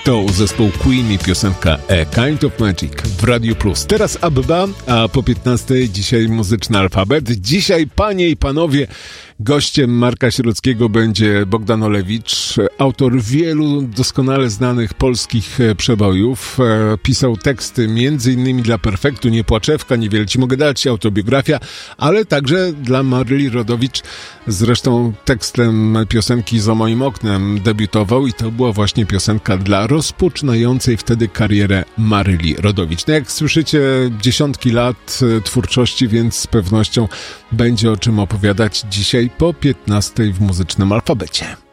To zespół Queen i piosenka A Kind of Magic w Radio Plus. Teraz ABBA, a po 15 dzisiaj Muzyczny Alfabet. Dzisiaj, panie i panowie, gościem Marka Sierockiego będzie Bogdan Olewicz, autor wielu doskonale znanych polskich przebojów. Pisał teksty m.in. dla Perfektu, Nie Płaczewka, Niewiele ci mogę dać, autobiografia, ale także dla Maryli Rodowicz. Zresztą tekstem piosenki Za moim oknem debiutował i to była właśnie piosenka dla rozpoczynającej wtedy karierę Maryli Rodowicz. No jak słyszycie, dziesiątki lat twórczości, więc z pewnością będzie o czym opowiadać dzisiaj po 15 w Muzycznym Alfabecie.